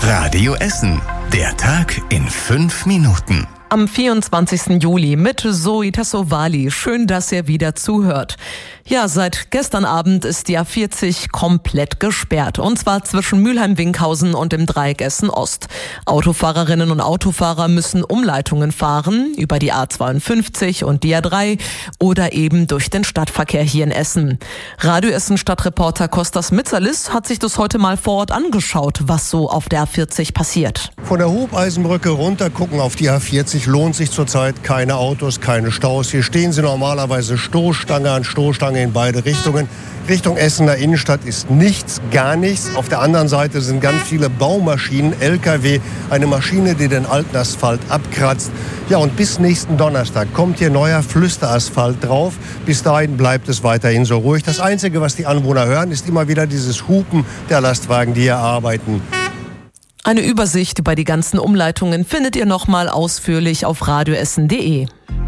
Radio Essen. Der Tag in 5 Minuten. Am 24. Juli mit Zoe Tassovali. Schön, dass ihr wieder zuhört. Ja, seit gestern Abend ist die A40 komplett gesperrt. Und zwar zwischen Mülheim-Winkhausen und dem Dreieck Essen-Ost. Autofahrerinnen und Autofahrer müssen Umleitungen fahren über die A52 und die A3 oder eben durch den Stadtverkehr hier in Essen. Radio Essen Stadtreporter Kostas Mitsalis hat sich das heute mal vor Ort angeschaut, was so auf der A40 passiert. Von der Hubeisenbrücke runter gucken auf die A40 lohnt sich zurzeit keine Autos, keine Staus. Hier stehen sie normalerweise Stoßstange an Stoßstange in beide Richtungen. Richtung Essener Innenstadt ist nichts, gar nichts. Auf der anderen Seite sind ganz viele Baumaschinen, LKW, eine Maschine, die den alten Asphalt abkratzt. Ja, und bis nächsten Donnerstag kommt hier neuer Flüsterasphalt drauf. Bis dahin bleibt es weiterhin so ruhig. Das Einzige, was die Anwohner hören, ist immer wieder dieses Hupen der Lastwagen, die hier arbeiten. Eine Übersicht über die ganzen Umleitungen findet ihr nochmal ausführlich auf radioessen.de.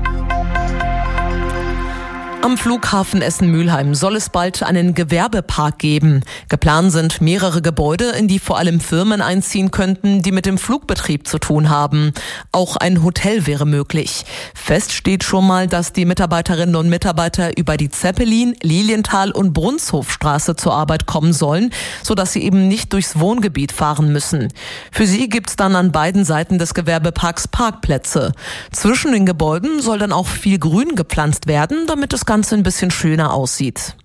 Am Flughafen Essen-Mülheim soll es bald einen Gewerbepark geben. Geplant sind mehrere Gebäude, in die vor allem Firmen einziehen könnten, die mit dem Flugbetrieb zu tun haben. Auch ein Hotel wäre möglich. Fest steht schon mal, dass die Mitarbeiterinnen und Mitarbeiter über die Zeppelin-, Lilienthal- und Brunshofstraße zur Arbeit kommen sollen, sodass sie eben nicht durchs Wohngebiet fahren müssen. Für sie gibt's dann an beiden Seiten des Gewerbeparks Parkplätze. Zwischen den Gebäuden soll dann auch viel Grün gepflanzt werden, damit das Ganze ein bisschen schöner aussieht.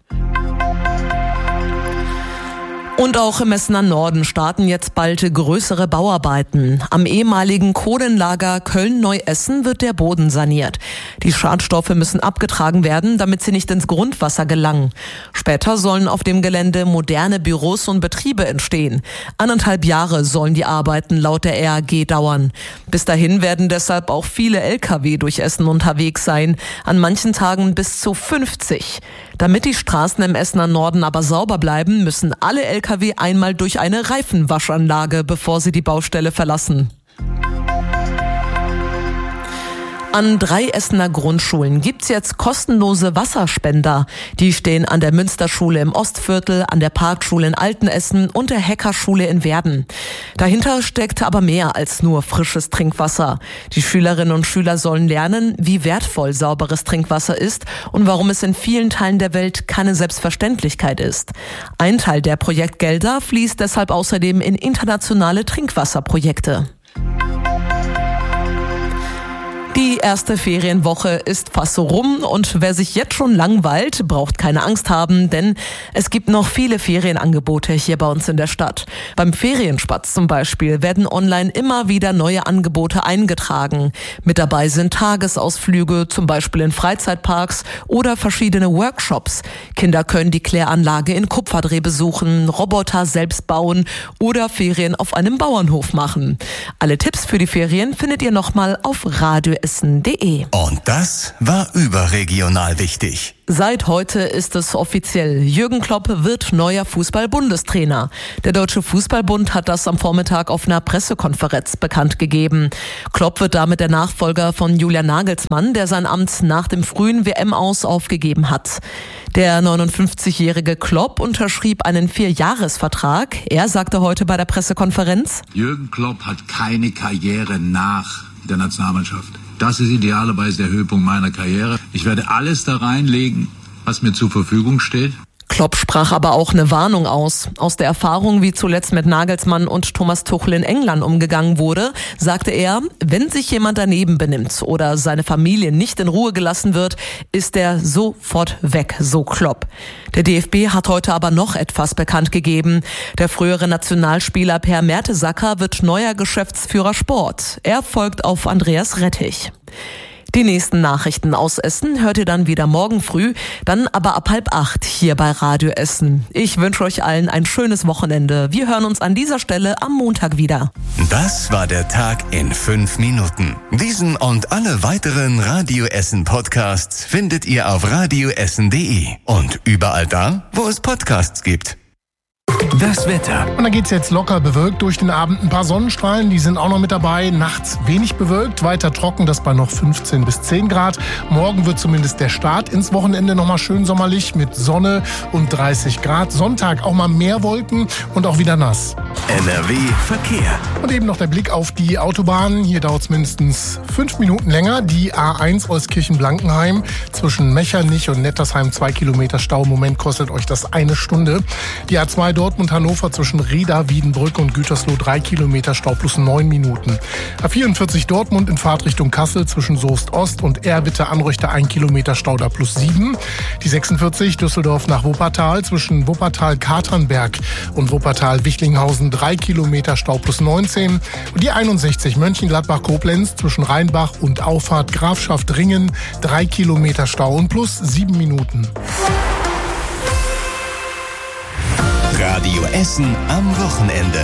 Und auch im Essener Norden starten jetzt bald größere Bauarbeiten. Am ehemaligen Kohlenlager Köln-Neu-Essen wird der Boden saniert. Die Schadstoffe müssen abgetragen werden, damit sie nicht ins Grundwasser gelangen. Später sollen auf dem Gelände moderne Büros und Betriebe entstehen. 1,5 Jahre sollen die Arbeiten laut der RAG dauern. Bis dahin werden deshalb auch viele Lkw durch Essen unterwegs sein, an manchen Tagen bis zu 50. Damit die Straßen im Essener Norden aber sauber bleiben, müssen alle Lkw einmal durch eine Reifenwaschanlage, bevor sie die Baustelle verlassen. An 3 Essener Grundschulen gibt's jetzt kostenlose Wasserspender. Die stehen an der Münsterschule im Ostviertel, an der Parkschule in Altenessen und der Heckerschule in Werden. Dahinter steckt aber mehr als nur frisches Trinkwasser. Die Schülerinnen und Schüler sollen lernen, wie wertvoll sauberes Trinkwasser ist und warum es in vielen Teilen der Welt keine Selbstverständlichkeit ist. Ein Teil der Projektgelder fließt deshalb außerdem in internationale Trinkwasserprojekte. Die erste Ferienwoche ist fast so rum und wer sich jetzt schon langweilt, braucht keine Angst haben, denn es gibt noch viele Ferienangebote hier bei uns in der Stadt. Beim Ferienspatz zum Beispiel werden online immer wieder neue Angebote eingetragen. Mit dabei sind Tagesausflüge, zum Beispiel in Freizeitparks oder verschiedene Workshops. Kinder können die Kläranlage in Kupferdreh besuchen, Roboter selbst bauen oder Ferien auf einem Bauernhof machen. Alle Tipps für die Ferien findet ihr nochmal auf radioessen.de. Und das war überregional wichtig. Seit heute ist es offiziell. Jürgen Klopp wird neuer Fußball-Bundestrainer. Der Deutsche Fußballbund hat das am Vormittag auf einer Pressekonferenz bekannt gegeben. Klopp wird damit der Nachfolger von Julian Nagelsmann, der sein Amt nach dem frühen WM-Aus aufgegeben hat. Der 59-jährige Klopp unterschrieb einen 4-Jahres-Vertrag. Er sagte heute bei der Pressekonferenz: Jürgen Klopp hat keine Karriere nach der Nationalmannschaft. Das ist idealerweise der Höhepunkt meiner Karriere. Ich werde alles da reinlegen, was mir zur Verfügung steht. Klopp sprach aber auch eine Warnung aus. Aus der Erfahrung, wie zuletzt mit Nagelsmann und Thomas Tuchel in England umgegangen wurde, sagte er, wenn sich jemand daneben benimmt oder seine Familie nicht in Ruhe gelassen wird, ist er sofort weg, so Klopp. Der DFB hat heute aber noch etwas bekannt gegeben. Der frühere Nationalspieler Per Mertesacker wird neuer Geschäftsführer Sport. Er folgt auf Andreas Rettich. Die nächsten Nachrichten aus Essen hört ihr dann wieder morgen früh, dann aber ab 7:30 hier bei Radio Essen. Ich wünsche euch allen ein schönes Wochenende. Wir hören uns an dieser Stelle am Montag wieder. Das war der Tag in 5 Minuten. Diesen und alle weiteren Radio Essen Podcasts findet ihr auf radioessen.de und überall da, wo es Podcasts gibt. Das Wetter. Und da geht's jetzt locker bewölkt durch den Abend. Ein paar Sonnenstrahlen, die sind auch noch mit dabei. Nachts wenig bewölkt, weiter trocken, das bei noch 15 bis 10 Grad. Morgen wird zumindest der Start ins Wochenende nochmal schön sommerlich mit Sonne und 30 Grad. Sonntag auch mal mehr Wolken und auch wieder nass. NRW Verkehr. Und eben noch der Blick auf die Autobahnen. Hier dauert es mindestens 5 Minuten länger. Die A1 Euskirchen-Blankenheim zwischen Mechernich und Nettersheim 2 Kilometer Stau. Im Moment kostet euch das 1 Stunde. Die A2 Dortmund-Hannover zwischen Rieda, Wiedenbrück und Gütersloh 3 Kilometer Stau plus 9 Minuten. A44 Dortmund in Fahrtrichtung Kassel zwischen Soest-Ost und Erwitte-Anröchter 1 Kilometer Stau da plus 7. Die 46 Düsseldorf nach Wuppertal zwischen Wuppertal-Katernberg und Wuppertal-Wichlinghausen 3 Kilometer Stau plus 19. Und die 61 Mönchengladbach-Koblenz zwischen Rheinbach und Auffahrt Grafschaft-Ringen 3 Kilometer Stau und plus 7 Minuten. Radio Essen am Wochenende.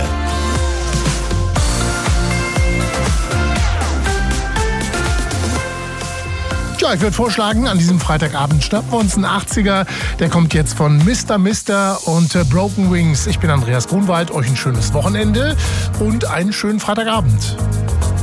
Ja, ich würde vorschlagen, an diesem Freitagabend schnappen wir uns einen 80er. Der kommt jetzt von Mr. und Broken Wings. Ich bin Andreas Grunwald. Euch ein schönes Wochenende und einen schönen Freitagabend.